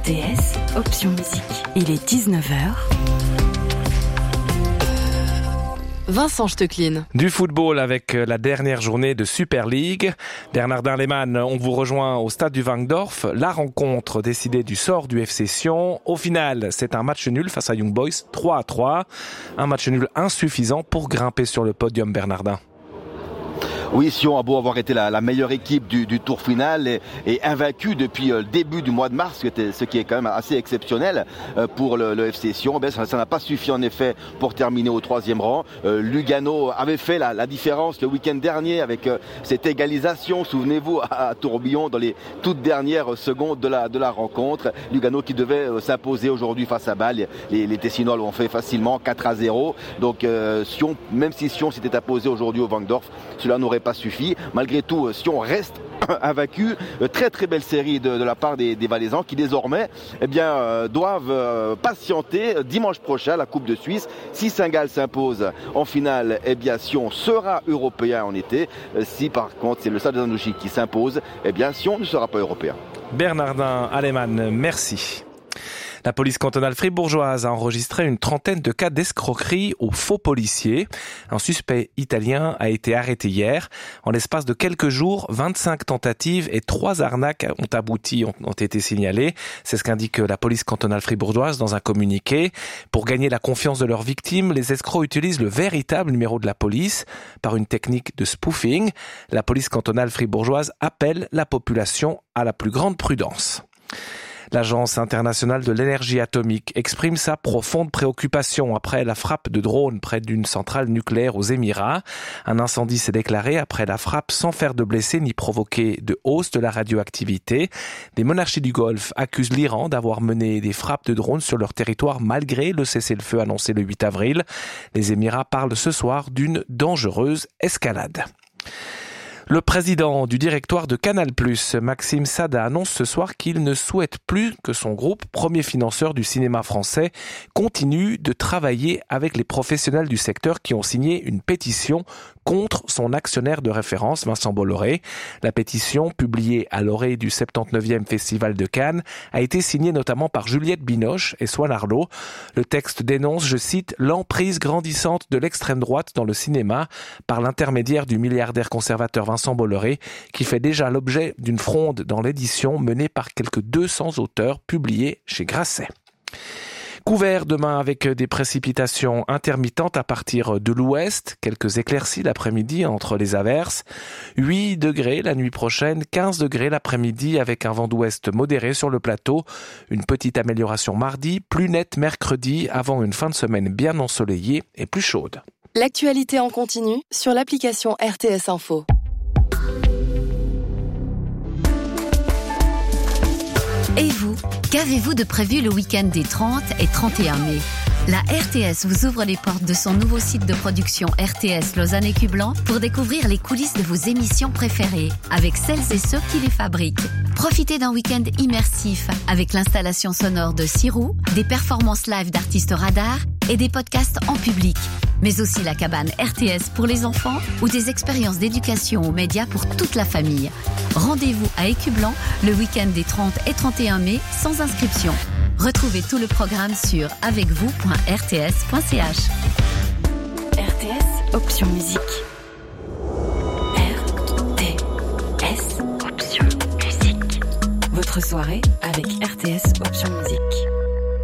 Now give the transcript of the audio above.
RTS, option musique. Il est 19h. Vincent Stecklin. Du football avec la dernière journée de Super League. Bernardin Lehmann, on vous rejoint au stade du Wankdorf. La rencontre décidée du sort du FC Sion. Au final, c'est un match nul face à Young Boys, 3-3. Un match nul insuffisant pour grimper sur le podium, Bernardin. Oui, Sion a beau avoir été la meilleure équipe du tour final et invaincu depuis le début du mois de mars, ce qui est quand même assez exceptionnel pour le FC Sion. Ça n'a pas suffi en effet pour terminer au 3e rang. Lugano avait fait la différence le week-end dernier avec cette égalisation, souvenez-vous, à Tourbillon dans les toutes dernières secondes de la rencontre. Lugano qui devait s'imposer aujourd'hui face à Bâle. Les Tessinois l'ont fait facilement, 4-0. Donc Sion, même si Sion s'était imposé aujourd'hui au Wankdorf, cela n'aurait pas suffi. Malgré tout, Sion reste invaincu. Très très belle série de la part des Valaisans qui désormais doivent patienter dimanche prochain à la Coupe de Suisse. Si Saint-Gall s'impose en finale, Sion sera européen en été. Si par contre c'est le Stade Zanouchi qui s'impose, Sion ne sera pas européen. Bernardin Lehmann, merci. La police cantonale fribourgeoise a enregistré une trentaine de cas d'escroquerie aux faux policiers. Un suspect italien a été arrêté hier. En l'espace de quelques jours, 25 tentatives et 3 arnaques ont été signalées. C'est ce qu'indique la police cantonale fribourgeoise dans un communiqué. Pour gagner la confiance de leurs victimes, les escrocs utilisent le véritable numéro de la police par une technique de spoofing. La police cantonale fribourgeoise appelle la population à la plus grande prudence. L'Agence internationale de l'énergie atomique exprime sa profonde préoccupation après la frappe de drone près d'une centrale nucléaire aux Émirats. Un incendie s'est déclaré après la frappe sans faire de blessés ni provoquer de hausse de la radioactivité. Les monarchies du Golfe accusent l'Iran d'avoir mené des frappes de drones sur leur territoire malgré le cessez-le-feu annoncé le 8 avril. Les Émirats parlent ce soir d'une dangereuse escalade. Le président du directoire de Canal+, Maxime Sada, annonce ce soir qu'il ne souhaite plus que son groupe, premier financeur du cinéma français, continue de travailler avec les professionnels du secteur qui ont signé une pétition contre son actionnaire de référence, Vincent Bolloré. La pétition, publiée à l'orée du 79e Festival de Cannes, a été signée notamment par Juliette Binoche et Swan Arlo. Le texte dénonce, je cite, l'emprise grandissante de l'extrême droite dans le cinéma par l'intermédiaire du milliardaire conservateur Vincent Bolloré, qui fait déjà l'objet d'une fronde dans l'édition menée par quelques 200 auteurs publiés chez Grasset. Couvert demain avec des précipitations intermittentes à partir de l'ouest, quelques éclaircies l'après-midi entre les averses, 8 degrés la nuit prochaine, 15 degrés l'après-midi avec un vent d'ouest modéré sur le plateau, une petite amélioration mardi, plus nette mercredi avant une fin de semaine bien ensoleillée et plus chaude. L'actualité en continu sur l'application RTS Info. Et vous, qu'avez-vous de prévu le week-end des 30 et 31 mai ? La RTS vous ouvre les portes de son nouveau site de production RTS Lausanne et Cublan pour découvrir les coulisses de vos émissions préférées avec celles et ceux qui les fabriquent. Profitez d'un week-end immersif avec l'installation sonore de Sirou, des performances live d'artistes radars et des podcasts en public. Mais aussi la cabane RTS pour les enfants ou des expériences d'éducation aux médias pour toute la famille. Rendez-vous à Écublan le week-end des 30 et 31 mai sans inscription. Retrouvez tout le programme sur avecvous.rts.ch. RTS, option musique. RTS, option musique. Votre soirée avec RTS, option musique.